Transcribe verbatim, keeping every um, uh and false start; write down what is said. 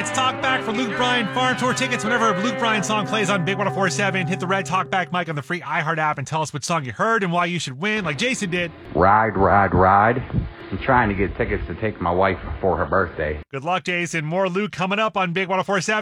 It's Talkback for Luke Bryan Farm Tour tickets. Whenever a Luke Bryan song plays on Big one oh four seven, hit the red Talkback mic on the free iHeart app and tell us what song you heard and why you should win, like Jason did. Ride, ride, ride. I'm trying to get tickets to take my wife for her birthday. Good luck, Jason. More Luke coming up on Big one oh four seven.